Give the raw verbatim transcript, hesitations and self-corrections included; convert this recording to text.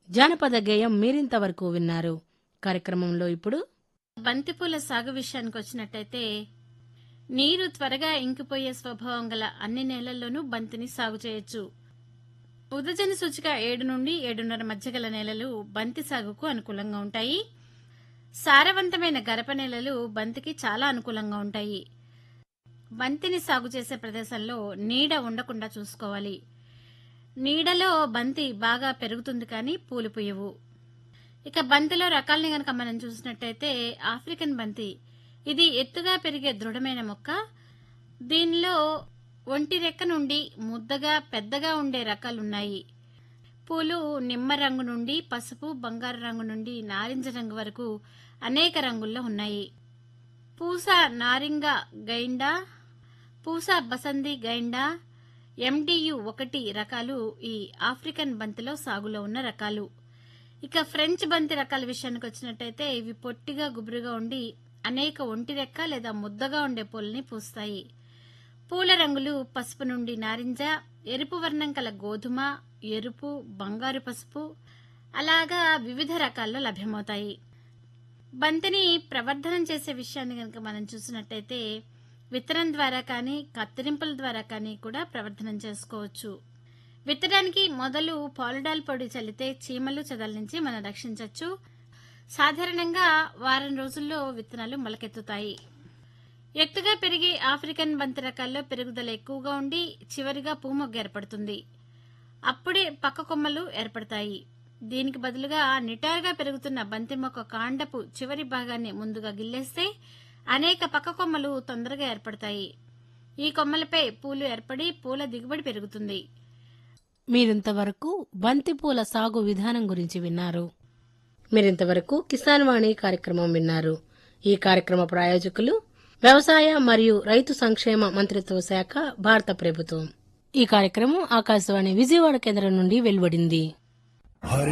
జానపద గేయం మీరింతవరకు విన్నారు. కార్యక్రమంలో ఇప్పుడు బంతిపూల సాగు విషయానికి వచ్చినట్టయితే నీరు త్వరగా ఇంకిపోయే స్వభావం గల అన్ని నేలల్లోనూ బంతిని సాగు చేయొచ్చు. ఉదజన సూచిక ఏడు నుండి ఏడున్నర మధ్య గల నేలలు బంతి సాగుకు అనుకూలంగా ఉంటాయి. సారవంతమైన గరప నేలలు బంతికి చాలా అనుకూలంగా ఉంటాయి. బంతిని సాగు చేసే ప్రదేశంలో నీడ ఉండకుండా చూసుకోవాలి. నీడలో బంతి బాగా పెరుగుతుంది కానీ పూలు పూయవు. ఇక బంతిలో రకాలని గనక మనం చూసినట్టయితే ఆఫ్రికన్ బంతి ఇది ఎత్తుగా పెరిగే దృఢమైన మొక్క. దీనిలో ఒంటి రెక్క నుండి ముద్దగా పెద్దగా ఉండే రకాలున్నాయి. పూలు నిమ్మ రంగు నుండి పసుపు బంగారు రంగు నుండి నారింజ రంగు వరకు అనేక రంగుల్లో ఉన్నాయి. పూస నారింగ గైండా, పూస బసంది గైండా, ఎండియు ఒకటి రకాలు ఈ ఆఫ్రికన్ బంతిలో సాగులో ఉన్న రకాలు. ఇక ఫ్రెంచ్ బంతి రకాల విషయానికి వచ్చినట్టయితే ఇవి పొట్టిగా గుబురుగా ఉండి అనేక ఒంటి రెక్క లేదా ముద్దగా ఉండే పూలని పూస్తాయి. పూల రంగులు పసుపు నుండి నారింజ, ఎరుపు వర్ణం కల గోధుమ, ఎరుపు, బంగారు పసుపు అలాగా వివిధ రకాల్లో లభ్యమవుతాయి. బంతిని ప్రవర్ధనం చేసే విషయాన్ని కనుక మనం చూసినట్టయితే విత్తనం ద్వారా కానీ కత్తిరింపుల ద్వారా కానీ కూడా ప్రవర్ధనం చేసుకోవచ్చు. విత్తడానికి మొదలు పాలిడాల్ పొడి చల్లితే చీమలు చెదల నుంచి మనం రక్షించవచ్చు. సాధారణంగా వారం రోజుల్లో విత్తనాలు మొలకెత్తుతాయి. ఎత్తుగా పెరిగి ఆఫ్రికన్ బంతి రకాల్లో పెరుగుదల ఎక్కువగా ఉండి చివరిగా పూమొగ్గ ఏర్పడుతుంది. అప్పుడే పక్క కొమ్మలు ఏర్పడతాయి. దీనికి బదులుగా నిటారుగా పెరుగుతున్న బంతి మొక్క కాండపు చివరి భాగాన్ని ముందుగా గిల్లేస్తే అనేక పక్క కొమ్మలు తొందరగా ఏర్పడతాయి. ఈ కొమ్మలపై పూలు ఏర్పడి పూల దిగుబడి పెరుగుతుంది. మీరింతవరకు బంతిపూల సాగు విధానం గురించి విన్నారు. మీరింతవరకు కిసాన్ వాణి కార్యక్రమం విన్నారు. ఈ కార్యక్రమ ప్రాయోజకులు వ్యవసాయ మరియు రైతు సంక్షేమ మంత్రిత్వ శాఖ, భారత ప్రభుత్వం. ఈ కార్యక్రమం ఆకాశవాణి విజయవాడ కేంద్రం నుండి వెలువడింది.